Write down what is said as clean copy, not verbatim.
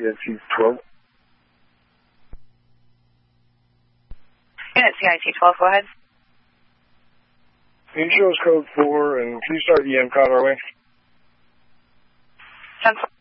CIT 12. Unit CIT 12, go ahead. Can you show us code 4 and can you start EM code our way? 10-4.